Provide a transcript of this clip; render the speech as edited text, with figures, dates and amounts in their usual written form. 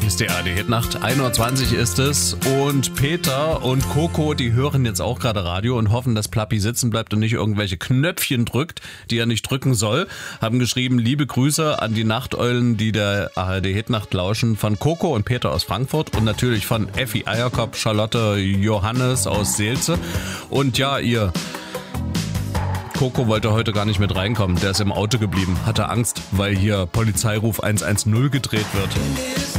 ist die ARD-Hitnacht. 1.20 Uhr ist es und Peter und Coco, die hören jetzt auch gerade Radio und hoffen, dass Plappi sitzen bleibt und nicht irgendwelche Knöpfchen drückt, die er nicht drücken soll. Haben geschrieben, liebe Grüße an die Nachteulen, die der ARD-Hitnacht lauschen, von Coco und Peter aus Frankfurt und natürlich von Effi Eierkopf, Charlotte, Johannes aus Seelze. Und ja, ihr... Coco wollte heute gar nicht mit reinkommen. Der ist im Auto geblieben, hatte Angst, weil hier Polizeiruf 110 gedreht wird.